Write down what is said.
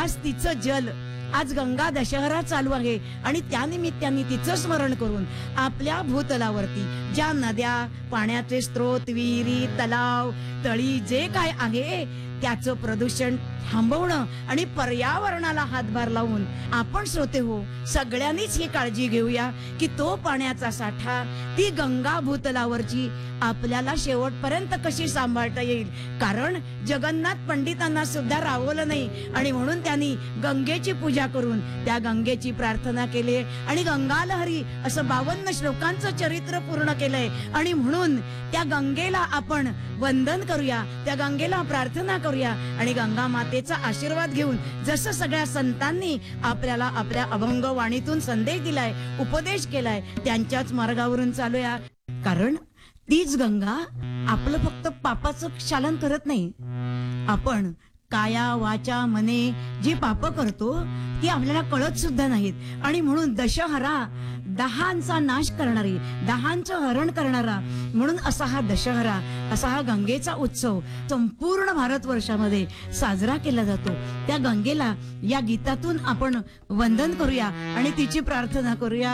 आज तिचं जल, आज गंगा दशहरा चालू आहे आणि त्यानिमित्ताने तिचं स्मरण करून आपल्या भूतलावरती ज्या नद्या, पाण्याचे स्रोत, विहिरी, तलाव, तळी जे काय आहे त्याचं प्रदूषण थांबवणं आणि पर्यावरणाला हातभार लावून आपण श्रोते हो सगळ्यांनीच ही काळजी घेऊया की तो पाण्याचा साठा, ती गंगा भूतलावरची आपल्याला शेवटपर्यंत कशी सांभाळता येईल. कारण जगन्नाथ पंडितांना सुद्धा रावलं नाही आणि म्हणून त्यांनी गंगेची पूजा करून त्या गंगेची प्रार्थना केली आणि गंगालहरी असं 52 श्लोकांचं चरित्र पूर्ण केलंय. आणि म्हणून त्या गंगेला आपण वंदन करूया, त्या गंगेला प्रार्थना करूया आणि गंगा मातेचा आशीर्वाद घेऊन जसं सगळ्या संतांनी आपल्याला आपल्या अभंग वाणीतून संदेश दिलाय, उपदेश केलाय, त्यांच्याच मार्गावरून चालूया. कारण तीच गंगा आपलं फक्त पापाचं क्षालन करत नाही. आपण काया वाचा मने जी पाप करतो ती आपल्याला कळत सुद्धा नाहीत आणि म्हणून दशहरा, दहांचा नाश करणारी, दहांचं हरण करणारा म्हणून असा हा दशहरा, असा हा गंगेचा उत्सव संपूर्ण भारतवर्षामध्ये साजरा केला जातो. त्या गंगेला या गीतातून आपण वंदन करूया आणि तिची प्रार्थना करूया.